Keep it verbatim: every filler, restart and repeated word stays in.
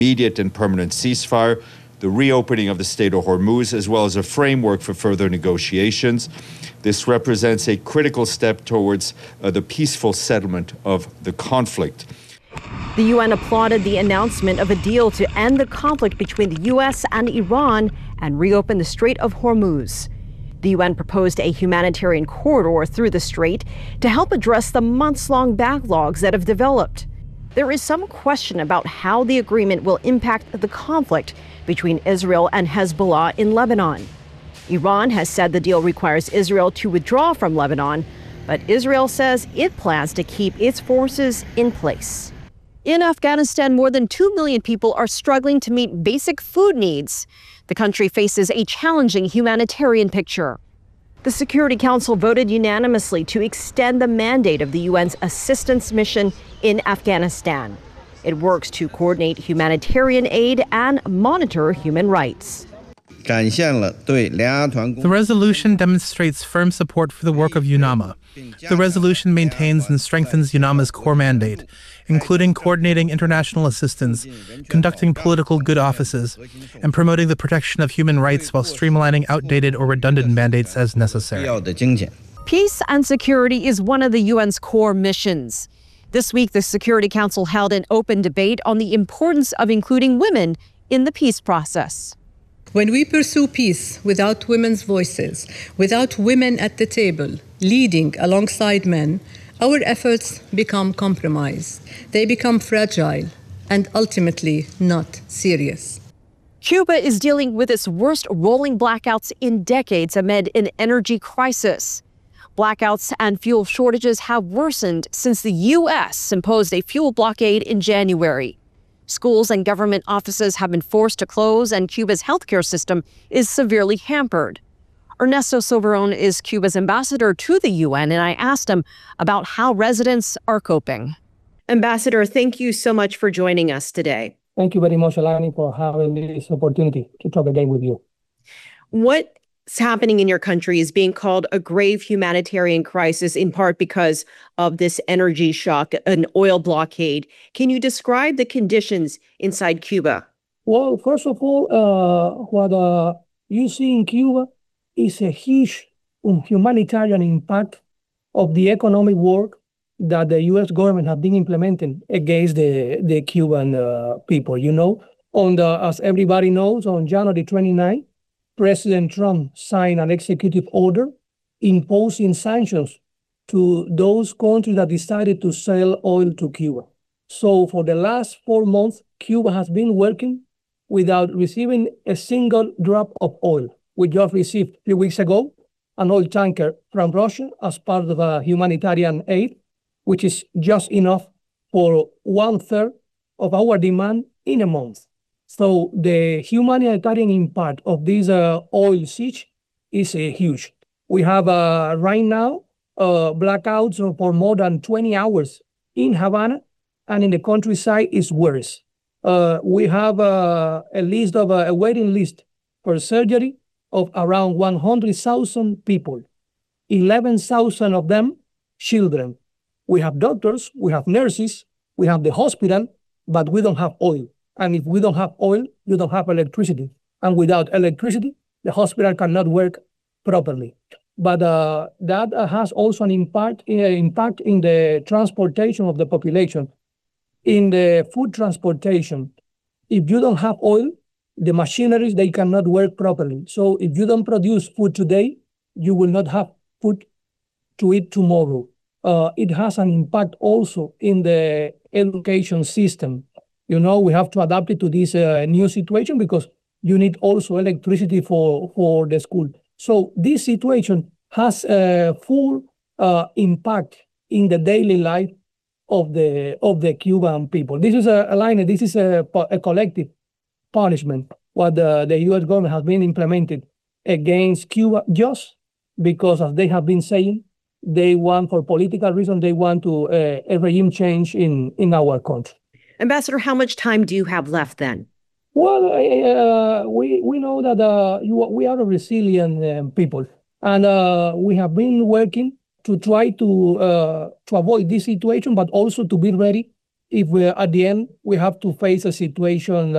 immediate and permanent ceasefire, the reopening of the Strait of Hormuz, as well as a framework for further negotiations. This represents a critical step towards uh, the peaceful settlement of the conflict. The U N applauded the announcement of a deal to end the conflict between the U S and Iran and reopen the Strait of Hormuz. The U N proposed a humanitarian corridor through the strait to help address the months-long backlogs that have developed. There is some question about how the agreement will impact the conflict between Israel and Hezbollah in Lebanon. Iran has said the deal requires Israel to withdraw from Lebanon, but Israel says it plans to keep its forces in place. In Afghanistan, more than two million people are struggling to meet basic food needs. The country faces a challenging humanitarian picture. The Security Council voted unanimously to extend the mandate of the U N's assistance mission in Afghanistan. It works to coordinate humanitarian aid and monitor human rights. The resolution demonstrates firm support for the work of UNAMA. The resolution maintains and strengthens UNAMA's core mandate, including coordinating international assistance, conducting political good offices, and promoting the protection of human rights while streamlining outdated or redundant mandates as necessary. Peace and security is one of the U N's core missions. This week, the Security Council held an open debate on the importance of including women in the peace process. When we pursue peace without women's voices, without women at the table, leading alongside men, our efforts become compromised. They become fragile and ultimately not serious. Cuba is dealing with its worst rolling blackouts in decades amid an energy crisis. Blackouts and fuel shortages have worsened since the U S imposed a fuel blockade in January. Schools and government offices have been forced to close, and Cuba's healthcare system is severely hampered. Ernesto Soberon is Cuba's ambassador to the U N, and I asked him about how residents are coping. Ambassador, thank you so much for joining us today. Thank you very much, Alani, for having this opportunity to talk again with you. What's happening in your country is being called a grave humanitarian crisis, in part because of this energy shock, an oil blockade. Can you describe the conditions inside Cuba? Well, first of all, uh, what uh, you see in Cuba is a huge um, humanitarian impact of the economic work that the U S government has been implementing against the, the Cuban uh, people. You know, on the, as everybody knows, on January twenty-ninth, President Trump signed an executive order imposing sanctions to those countries that decided to sell oil to Cuba. So for the last four months, Cuba has been working without receiving a single drop of oil. We just received a few weeks ago an oil tanker from Russia as part of a humanitarian aid, which is just enough for one third of our demand in a month. So the humanitarian impact of this uh, oil siege is uh, huge. We have uh, right now uh, blackouts for more than twenty hours in Havana, and in the countryside is worse. Uh, we have uh, a list of uh, a waiting list for surgery of around one hundred thousand people, eleven thousand of them children. We have doctors, we have nurses, we have the hospital, but we don't have oil. And if we don't have oil, you don't have electricity. And without electricity, the hospital cannot work properly. But uh, that uh, has also an impact, uh, impact in the transportation of the population. In the food transportation, if you don't have oil, the machineries, they cannot work properly. So if you don't produce food today, you will not have food to eat tomorrow. Uh, it has an impact also in the education system. You know, we have to adapt it to this uh, new situation because you need also electricity for, for the school. So this situation has a full uh, impact in the daily life of the of the Cuban people. This is a, a line, this is a, a collective punishment, what the, the U S government has been implemented against Cuba just because, as they have been saying, they want, for political reasons, they want to uh, a regime change in, in our country. Ambassador, how much time do you have left then? Well, uh, we we know that uh, you, we are a resilient uh, people, and uh, we have been working to try to uh, to avoid this situation, but also to be ready if we, at the end we have to face a situation